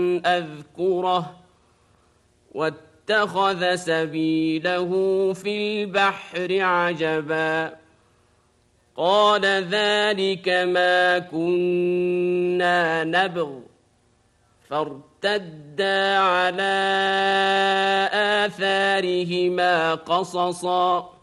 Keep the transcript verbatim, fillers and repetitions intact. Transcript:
أذكره واتخذ سبيله في البحر عجبا قال ذلك ما كنا نبغ فارتدا على آثارهما قصصا